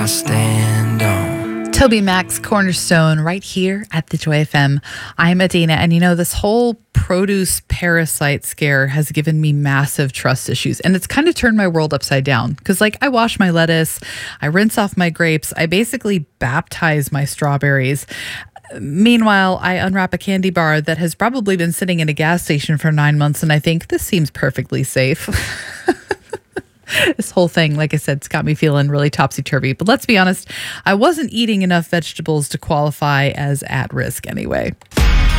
I stand on. Toby Mac's Cornerstone right here at the Joy FM. I'm Adina, and this whole produce parasite scare has given me massive trust issues, and it's kind of turned my world upside down because I wash my lettuce, I rinse off my grapes, I basically baptize my strawberries. Meanwhile, I unwrap a candy bar that has probably been sitting in a gas station for 9 months, and I think this seems perfectly safe. This whole thing, like I said, it's got me feeling really topsy-turvy. But let's be honest, I wasn't eating enough vegetables to qualify as at risk anyway.